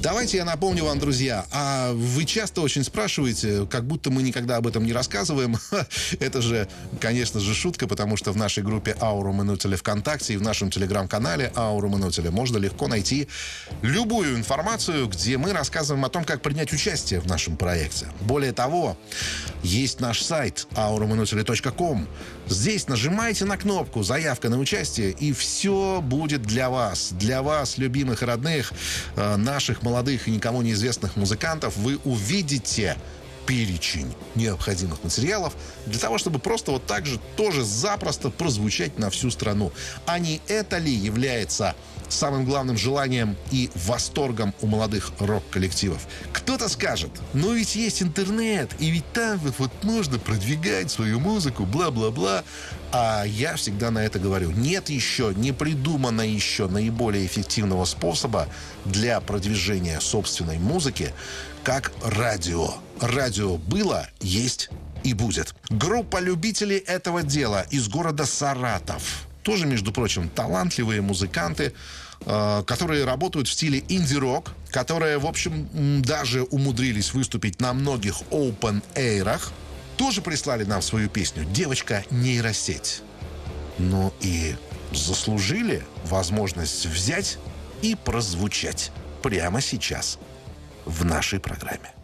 Давайте я напомню вам, друзья, а вы часто очень спрашиваете, как будто мы никогда об этом не рассказываем. Это же, конечно же, шутка, потому что в нашей группе «Ауру Манутеля» ВКонтакте и в нашем телеграм-канале «Ауру Манутеля» можно легко найти любую информацию, где мы рассказываем о том, как принять участие в нашем проекте. Более того, есть наш сайт aurumanuteli.com. Здесь нажимайте на кнопку «Заявка на участие», и все будет для вас, любимых и родных, наших молодых и никому неизвестных музыкантов. Вы увидите перечень необходимых материалов для того, чтобы просто вот так же тоже запросто прозвучать на всю страну. А не это ли является самым главным желанием и восторгом у молодых рок-коллективов? Кто-то скажет, ну ведь есть интернет, и ведь там вот можно продвигать свою музыку, бла-бла-бла. А я всегда на это говорю, нет еще, не придумано еще наиболее эффективного способа для продвижения собственной музыки, как радио. Радио было, есть и будет. Группа любителей этого дела из города Саратов. Тоже, между прочим, талантливые музыканты, которые работают в стиле инди-рок, которые, в общем, даже умудрились выступить на многих open-эйрах, тоже прислали нам свою песню «Девочка нейросеть». Ну и заслужили возможность взять и прозвучать прямо сейчас в нашей программе.